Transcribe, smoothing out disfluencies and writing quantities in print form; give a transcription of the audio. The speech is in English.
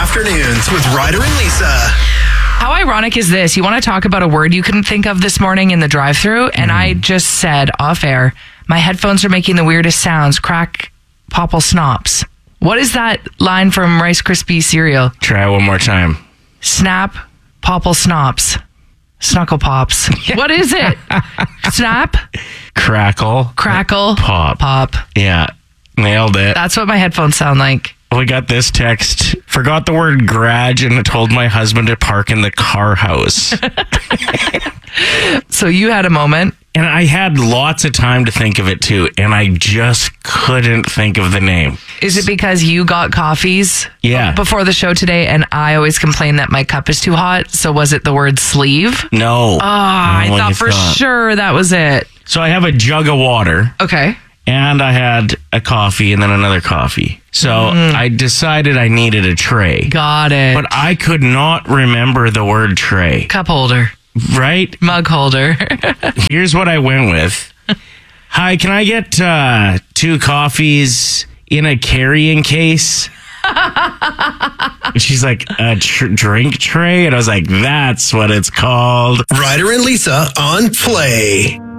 Afternoons with Ryder and Lisa. How ironic is this? You want to talk about a word you couldn't think of this morning in the drive-thru, and I just said off air, my headphones are making the weirdest sounds. Crack, popple, snops. What is that line from Rice Krispie cereal? Try it one more time. Snap, popple, snops. Snuckle pops. What is it? Snap, Crackle. crackle, Pop. pop. Yeah. Nailed it. That's what my headphones sound like. We got this text. Forgot the word garage and told my husband to park in the car house. So you had a moment. And I had lots of time to think of it too. And I just couldn't think of the name. Is it because you got coffees before the show today and I always complain that my cup is too hot? So was it the word sleeve? No. I thought for sure that was it. So I have a jug of water. Okay. And I had a coffee and then another coffee. So I decided I needed a tray. Got it. But I could not remember the word tray. Cup holder. Right? Mug holder. Here's what I went with. Hi, can I get 2 coffees in a carrying case? And she's like, a drink tray? And I was like, that's what it's called. Ryder and Lisa on Play.